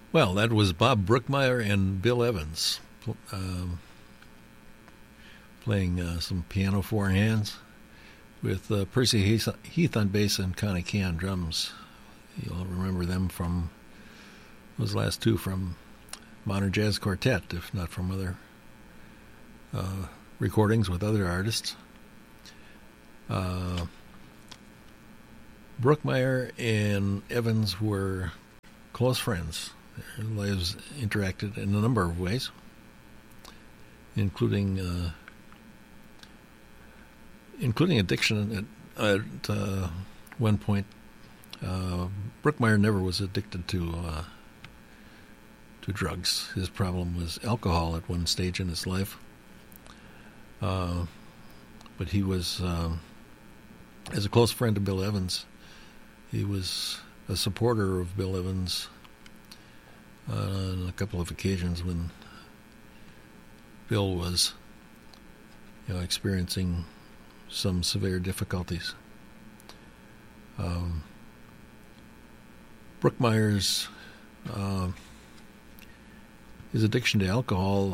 Well, that was Bob Brookmeyer and Bill Evans playing some piano four hands with Percy Heath on bass and Connie Kay on drums. You'll remember them from those last two from Modern Jazz Quartet, if not from other recordings with other artists. Brookmeyer and Evans were close friends. Their lives interacted in a number of ways, including addiction. At one point, Brookmeyer never was addicted to drugs. His problem was alcohol at one stage in his life. But he was, as a close friend of Bill Evans, he was a supporter of Bill Evans on a couple of occasions when Bill was, experiencing some severe difficulties. Brookmeyer's his addiction to alcohol,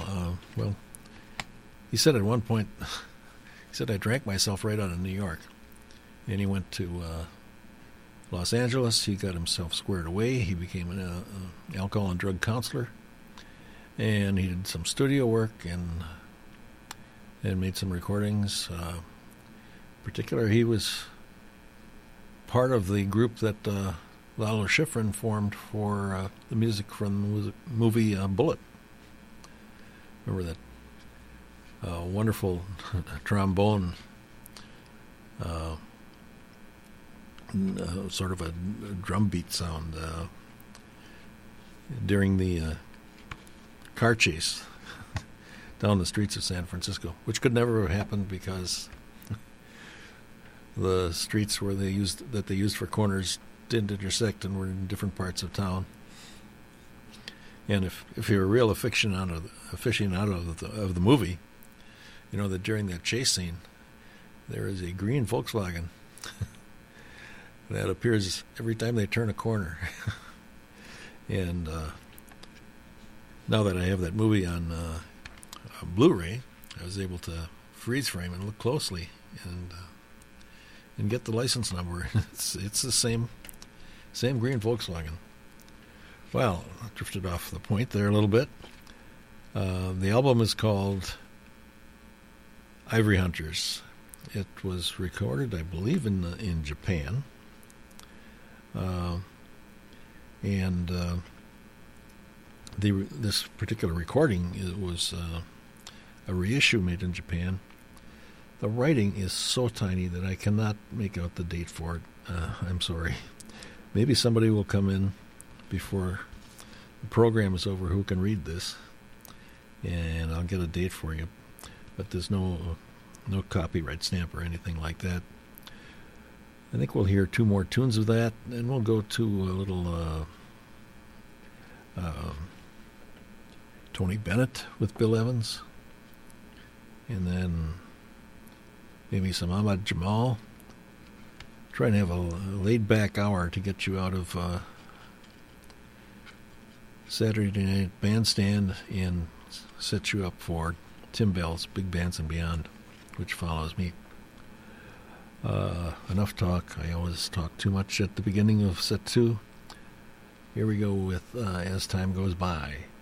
he said at one point, I drank myself right out of New York. And he went to Los Angeles. He got himself squared away. He became an alcohol and drug counselor. And he did some studio work and made some recordings. In particular, he was part of the group that Lalo Schifrin formed for the music from the movie Bullet. Remember that wonderful trombone, sort of a drum beat sound during the car chase down the streets of San Francisco, which could never have happened because the streets that they used for corners didn't intersect and were in different parts of town. And if you're a real aficionado of the movie, you know that during that chase scene, there is a green Volkswagen that appears every time they turn a corner. And now that I have that movie on Blu-ray, I was able to freeze frame and look closely and get the license number. It's the same green Volkswagen. Well, I drifted off the point there a little bit. The album is called Ivory Hunters. It was recorded, I believe, in Japan. This particular recording was a reissue made in Japan. The writing is so tiny that I cannot make out the date for it. I'm sorry. Maybe somebody will come in before the program is over who can read this, and I'll get a date for you. But there's no copyright stamp or anything like that. I think we'll hear two more tunes of that, and we'll go to a little Tony Bennett with Bill Evans, and then maybe some Ahmad Jamal. Try and have a laid-back hour to get you out of Saturday Night Bandstand and set you up for Tim Bell's Big Bands and Beyond, which follows me. Enough talk. I always talk too much at the beginning of set 2. Here we go with As Time Goes By.